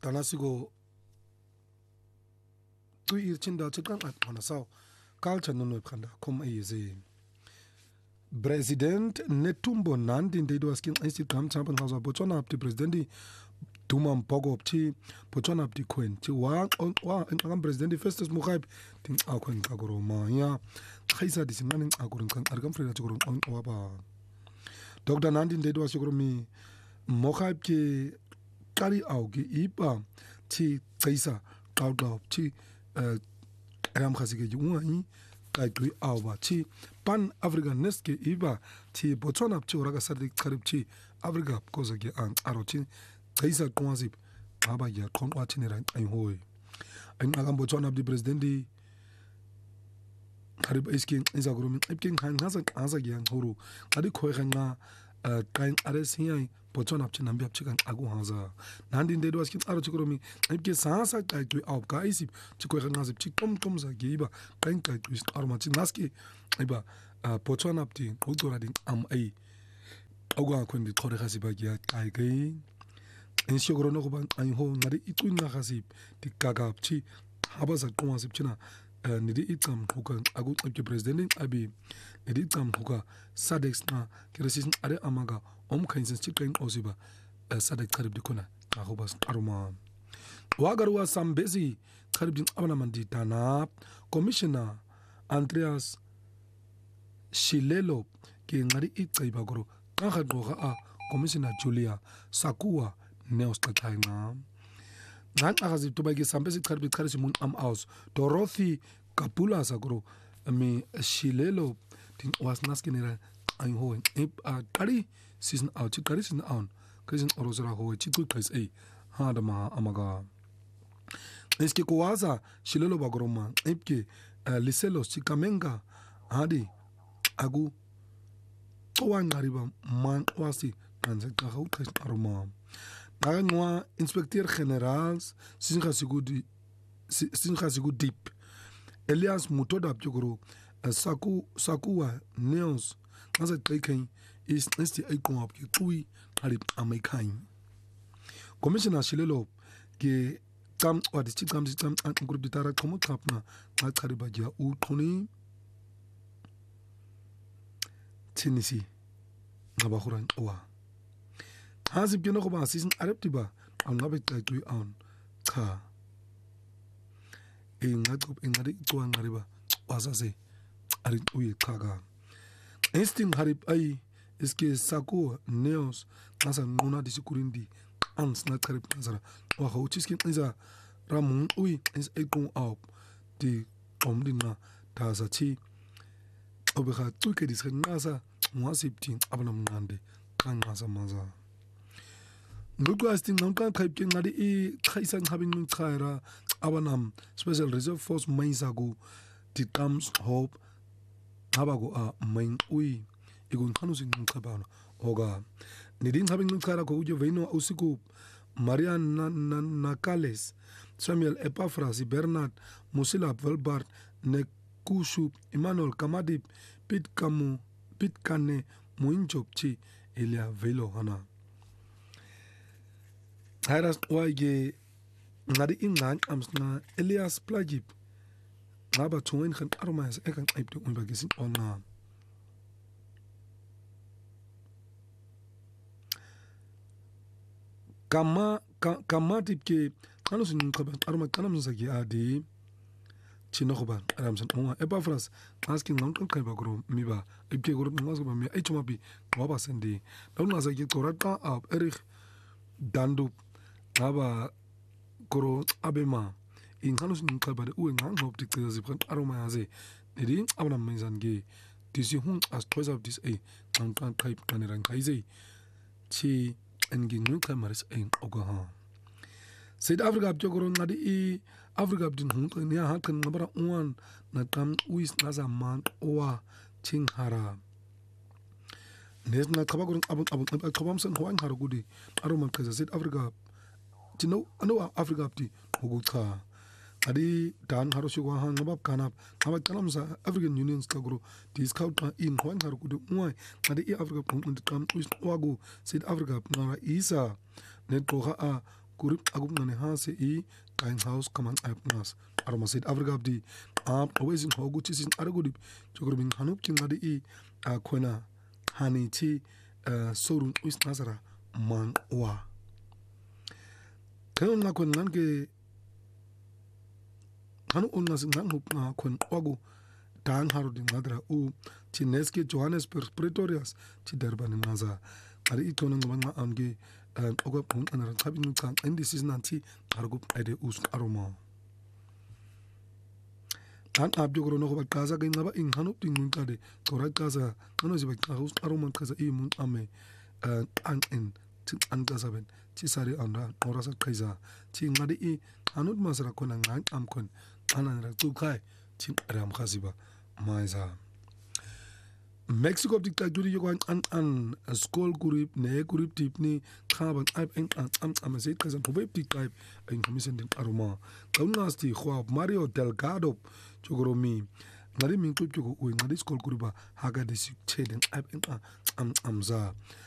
Tanasigo tu irchinda chikan atmanasao culture no khanda kom ayeze President Netumbo Nandi ndedo askin Instagram champan house Botswana up to President Duma Mpogo up to Botswana up to Queen to wa President Festus Mogaib ting akwen kagoro ma ya khaisa disingan agoron kan argam freda chogoro on waba Dr. Nandi ndedo asigoro mi Mogaib ke kari auge ipa ti khaisa qawqa ti ram khasige juwa kai awa chi pan African neske iba ti Botswana chi oraga sardi kharib chi Africa koza ge an aroti kaisa kwazip aba ya konwa chi ran ai hoy an agam Botswana di president kharib iskin izagrum ipkin khan hasa asa ge an horo adi khoi khanga kain ares hi Botswana chi nambi chi kan agu haza nandi ndedo askin aroti kromi ipke sasa kai au ka isip chi khoi khanga zip chi tom za ge iba kain kai arma chi naski iba Botswana ti kultura din am ai auga kon di khore khasi ba ya kai kai en shogro no ban ai ho ngari itun na khasi ti kaga chi haba za kon asip china ni di itam hukan agu ke president abi ni di itam huka sadex na kresis are amaga kainsen chi kain osiba sadex kharib di kona ka ho bas aruma wagarwa sambezi kharib din abana mandi dana commissioner Andreas Shilelo ke ngari icaiba goro ka goga a commissioner Julia Sakua neos takaina nan akazi to bagi sambezi kharbi kharisi mun am aus Dorothy Kapula sagro mi Shilelo tin was naskinera ai ho kari season out kari season on kari orozara ho chiku kais ai ha da ma amaga eske ko waza Shilelo bagoroma ipke liselo chikamenga hadi agu towan ngariba man wasi kanze ka ho kais aroma ngwa inspecteur general sinkhasigu deep Elias Mutoda Pjogoro Sakua Neos Nasa Kaikai is Nesti Aikon up Tui Harip Amaikain Commissioner Shilelo Ge Tam or the Chikam Sitam and Group Ditara Komo Kapna Nakaribaja Utoni Tennessee Nabahuran Oa Has it been over season Areptiba on Nabit Tui on Ka in ngari tuan ngariba wasase ari uye kaga instinct harip ai iske Saku Neos nasa nuna disikurindi ans na karib nasara wa ho chiskin iza ramun uyi is ekon up di omdina tazachi obekha tuke disnasa mwasipti abanam ngande kanasa maza Nugwasting non kan type ngadi e khaisan habin khaira abanam special reserve force mainsago the comes hope habago a main ui igun khanusin khabana oga nidin habin khaira ko ujo veino usiku Marian Nakales Samuel Epaphras Bernard Musila Velbart Nekushu Emmanuel Kamadip Pit Kane Muinchopchi Elia Velo hana Hairas waige ngadi ingan amsna Elias Plagip ngaba tungen khan armas ekan aipte unba gisin onna kama tipke kanusin khaban arma kanam zagi adi chino khoban aramsan onga Epaphras asking non kan kai bagro miba ipke goro ngasba mi aichuma bi waba sendi dawna zagi korata ab Erich Dandu Aba Koro Abema in Hanus in Kabade Uing Hop dictators aroma yaze. Nidi Abana Menzange. This you as twice of this a and can't type Kaniran Kaise. Chi and Ginu Kamaris in Ogaha. Said Africa Jogoron Nadi Africa din Hunk near Hakan number one Natam Uis Naza Man Oa Chinghara. Nesna Kabagon Kabamson Huang Haragudi. Aroma Kaza said Africa. Tino ano Africa apti hugutka adi dan harushiwa han nabab kanap nabab kanam sa African Union skagro discount in hwan harukudu uai adi Africa pun kam us wago South Africa na isa net koha a kurip akumncane hase I House kaman ayapnas aroma South Africa di awezin hoguthi sin aragudip chokrobin hanup chingadi I khona hani ti sorun uisnazara man wa kayon ngakon nganke hanu onnas nganhup ngakon kwago dan harudin ngadra ti neske Johannesburg Pretorias ti Durban ngaza ari itona ngaba amge okwa anara chabin kan indi siznanti argup ede us aroma dan abjogro no ba qaza ke ngaba inghanup dinqade qora qaza ngono ziba qaus aroma qaza imun ame anqin ti anqasaben ti sari anda qora sa qaza ti ngadi I hanut masra kona ngan amkon anara tukai ti ram khasiba maiza Mexico dictatori yo an school group ne group tip ni khaban am se qaza bobe type in commission din aroma kaunasti khwa Mario Delgado chogoromi ngari min tujugo ngari school group haga de cheden am amza